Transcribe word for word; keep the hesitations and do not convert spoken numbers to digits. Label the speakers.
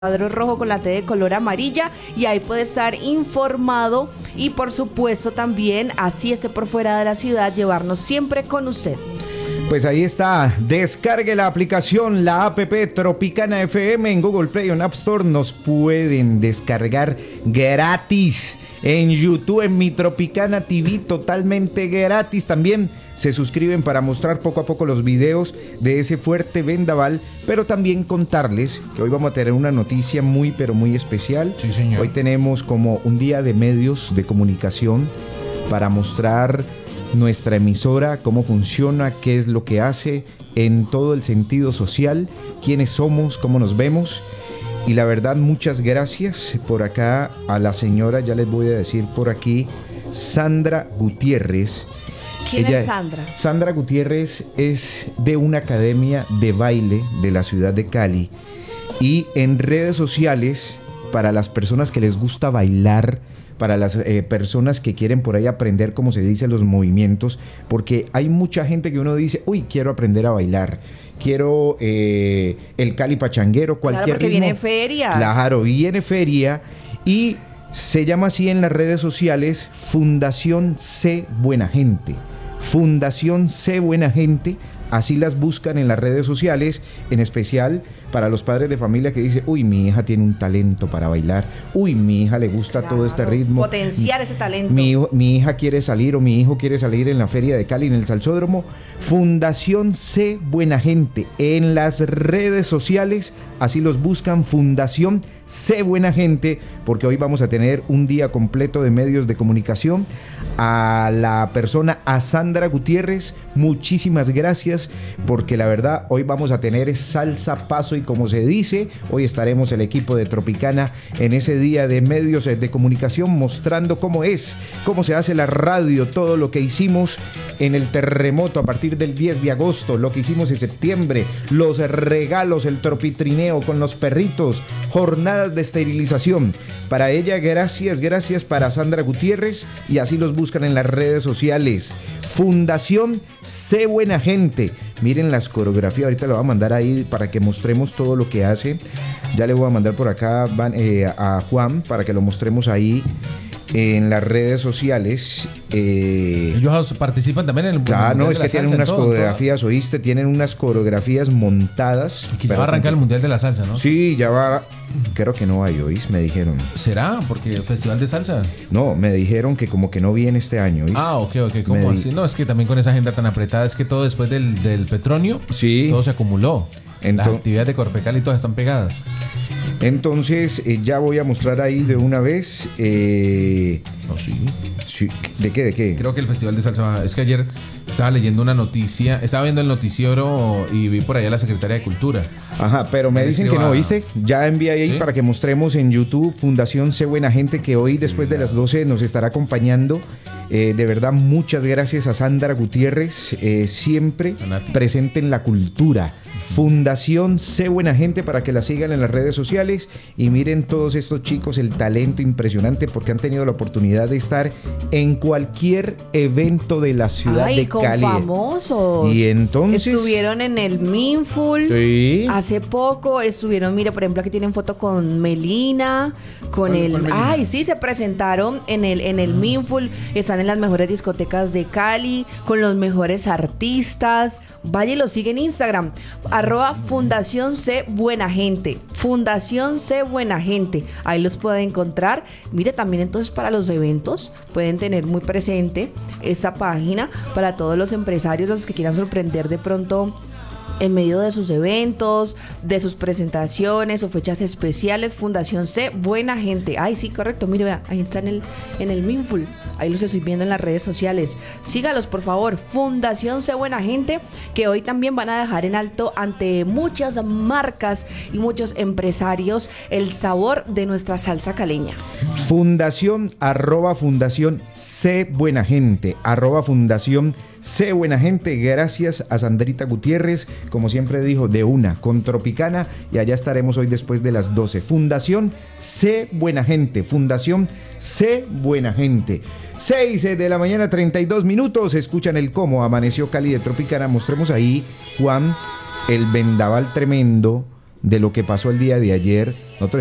Speaker 1: cuadro rojo con la T de color amarilla y ahí puede estar informado y por supuesto también, así esté por fuera de la ciudad, llevarnos siempre con usted.
Speaker 2: Pues ahí está, descargue la aplicación, la app Tropicana F M en Google Play o en App Store. Nos pueden descargar gratis en YouTube, en Mi Tropicana T V, totalmente gratis. También se suscriben para mostrar poco a poco los videos de ese fuerte vendaval, pero también contarles que hoy vamos a tener una noticia muy pero muy especial.
Speaker 3: Sí, señor.
Speaker 2: Hoy tenemos como un día de medios de comunicación para mostrar nuestra emisora, cómo funciona, qué es lo que hace en todo el sentido social, quiénes somos, cómo nos vemos. Y la verdad, muchas gracias por acá a la señora, ya les voy a decir por aquí, Sandra Gutiérrez.
Speaker 1: ¿Quién
Speaker 2: Ella,
Speaker 1: es Sandra?
Speaker 2: Sandra Gutiérrez es de una academia de baile de la ciudad de Cali. Y en redes sociales, para las personas que les gusta bailar, para las eh, personas que quieren por ahí aprender, como se dice, los movimientos, porque hay mucha gente que uno dice, uy, quiero aprender a bailar, quiero eh, el Cali pachanguero, cualquier
Speaker 1: Claro, porque
Speaker 2: ritmo.
Speaker 1: viene ferias.
Speaker 2: Claro, viene feria y se llama así en las redes sociales Fundación C Buena Gente. Fundación C Buena Gente, así las buscan en las redes sociales, en especial para los padres de familia que dicen, uy, mi hija tiene un talento para bailar, uy, mi hija le gusta
Speaker 1: Claro,
Speaker 2: todo este ritmo.
Speaker 1: potenciar ese talento.
Speaker 2: Mi, hijo- mi hija quiere salir o mi hijo quiere salir en la feria de Cali, en el Salsódromo. Fundación C Buena Gente, en las redes sociales, así los buscan, Fundación C Buena Gente, porque hoy vamos a tener un día completo de medios de comunicación. A la persona, a Sandra Gutiérrez, muchísimas gracias, porque la verdad hoy vamos a tener salsa, paso y como se dice, hoy estaremos el equipo de Tropicana en ese día de medios de comunicación mostrando cómo es, cómo se hace la radio, todo lo que hicimos en el terremoto a partir del diez de agosto, lo que hicimos en septiembre, los regalos, el tropitrineo con los perritos, jornadas de esterilización. Para ella, gracias, gracias para Sandra Gutiérrez, y así los buscan en las redes sociales. Fundación C Buena Gente. Miren las coreografías, ahorita lo voy a mandar ahí para que mostremos todo lo que hace. Ya le voy a mandar por acá van, eh, a Juan para que lo mostremos ahí en las redes sociales. Eh,
Speaker 3: Ellos participan también en el
Speaker 2: Claro, no,
Speaker 3: Mundial
Speaker 2: es
Speaker 3: de
Speaker 2: que
Speaker 3: la
Speaker 2: tienen
Speaker 3: Salsa,
Speaker 2: unas
Speaker 3: en todo,
Speaker 2: coreografías, oíste, tienen unas coreografías montadas.
Speaker 3: todo. Y que ya
Speaker 2: pero-
Speaker 3: va a arrancar el Mundial de la Salsa, ¿no?
Speaker 2: Sí, ya va. Creo que no hay, oís, me dijeron.
Speaker 3: ¿Será? Porque el Festival de Salsa.
Speaker 2: No, me dijeron que como que no viene este año, oís.
Speaker 3: Ah, ok, ok. ¿Cómo
Speaker 2: Me di-
Speaker 3: así? No, es que también con esa agenda tan apretada, es que todo después del, del petróleo,
Speaker 2: Sí.
Speaker 3: todo se acumuló.
Speaker 2: Ento-
Speaker 3: Las actividades de Corfecal y todas están pegadas.
Speaker 2: Entonces, eh, ya voy a mostrar ahí de una vez. Eh,
Speaker 3: No, sí.
Speaker 2: sí, ¿de qué? ¿De qué?
Speaker 3: Creo que el Festival de Salsa va- es que ayer estaba leyendo una noticia, estaba viendo el noticiero y vi por allá a la Secretaria de Cultura.
Speaker 2: Ajá, pero me
Speaker 3: Me
Speaker 2: dicen que
Speaker 3: escriba-
Speaker 2: no, ¿viste? Ya envié ahí
Speaker 3: ¿Sí?
Speaker 2: para que mostremos en YouTube Fundación C Buena Gente, que hoy después de las doce nos estará acompañando. Eh, de verdad, muchas gracias a Sandra Gutiérrez, eh, siempre
Speaker 3: Fanática.
Speaker 2: presente en la cultura. Fundación C Buena Gente, para que la sigan en las redes sociales y miren todos estos chicos, el talento impresionante, porque han tenido la oportunidad de estar en cualquier evento de la ciudad
Speaker 1: Ay,
Speaker 2: de
Speaker 1: con
Speaker 2: Cali.
Speaker 1: famosos.
Speaker 2: Y entonces...
Speaker 1: Estuvieron en el Minful.
Speaker 2: Sí.
Speaker 1: Hace poco estuvieron, mire, por ejemplo, aquí tienen foto con Melina, con
Speaker 3: ¿Cuál-
Speaker 1: el...
Speaker 3: cuál Melina?
Speaker 1: Ay, sí, se presentaron en el, en el Minful, están en las mejores discotecas de Cali, con los mejores artistas. Vaya y lo sigue en Instagram, arroba Fundación C Buena Gente, Fundación C Buena Gente, ahí los pueden encontrar. Mire, también entonces para los eventos pueden tener muy presente esa página para todos los empresarios, los que quieran sorprender de pronto en medio de sus eventos, de sus presentaciones o fechas especiales. Fundación C Buena Gente. Ay, sí, correcto. Mire, vea, ahí está en el, en el Minful. Ahí los estoy viendo en las redes sociales. Sígalos, por favor. Fundación C Buena Gente, que hoy también van a dejar en alto ante muchas marcas y muchos empresarios el sabor de nuestra salsa caleña.
Speaker 2: Fundación, arroba Fundación C Buena Gente, arroba Fundación C Buena Gente. Gracias a Sandrita Gutiérrez, como siempre dijo, de una, con Tropicana, y allá estaremos hoy después de las doce. Fundación C Buena Gente, Fundación C Buena Gente. seis de la mañana, treinta y dos minutos. Escuchan el cómo amaneció Cali de Tropicana. Mostremos ahí, Juan, el vendaval tremendo de lo que pasó el día de ayer. Nosotros